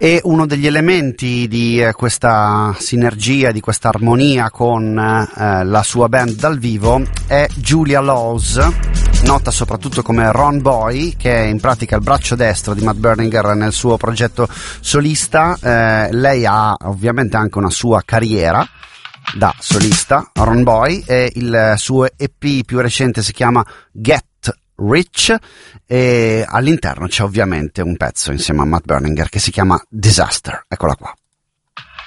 E uno degli elementi di questa sinergia, di questa armonia con la sua band dal vivo è Julia Laws, nota soprattutto come Ron Boy, che è in pratica il braccio destro di Matt Berninger nel suo progetto solista. Lei ha ovviamente anche una sua carriera da solista, Ron Boy, e il suo EP più recente si chiama Get Rich, e all'interno c'è ovviamente un pezzo insieme a Matt Berninger che si chiama Disaster. Eccola qua.